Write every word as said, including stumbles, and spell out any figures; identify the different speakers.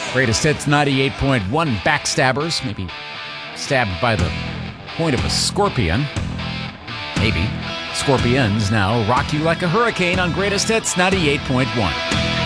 Speaker 1: Greatest Hits ninety-eight point one. Backstabbers, maybe stabbed by the point of a scorpion. Maybe. Scorpions now rock you like a hurricane on Greatest Hits ninety-eight point one.